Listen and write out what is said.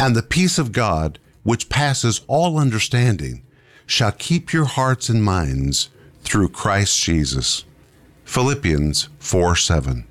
And the peace of God, which passes all understanding, shall keep your hearts and minds through Christ Jesus. Philippians 4:7.